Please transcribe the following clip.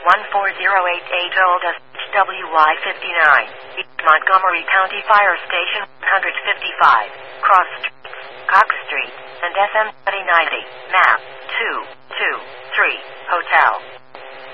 14088 Old SWY59. Montgomery County Fire Station 155. Cross Streets, Cox Street, and FM 2090. Map 223. Hotel.